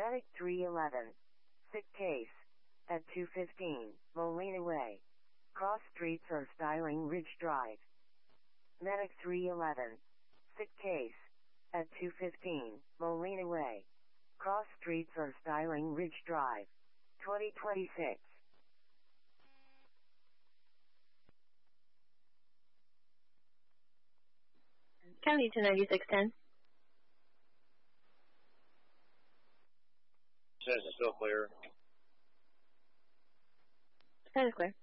Medic 311. Sick case. At 215, Molina Way. Cross Street for Styling Ridge Drive. Medic 311. Sick case. At 215, Molina Way. Cross Street for Styling Ridge Drive. 2026. County to 9610. Says it's still clear. That is clear.